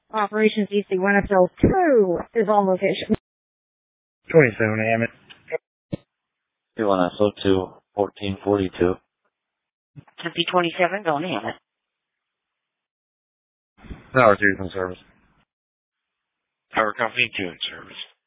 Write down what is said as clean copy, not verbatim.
Operations EC1SL2 is on location. 27 Hammett. C1SO2, 1442. Tempe 27, go on Hammett. Tower 2 in service. Power Company 2 in service.